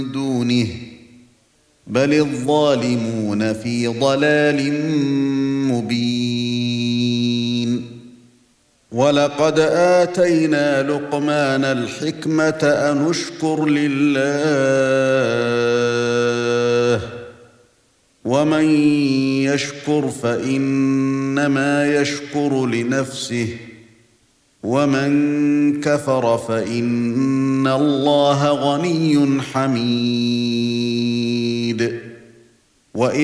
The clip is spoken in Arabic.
دونه بل الظالمون في ضلال مبين ولقد آتينا لقمان الحكمة أن اشكر لله ومن يشكر فإنما يشكر لنفسه ومن كفر فإن الله غني حميد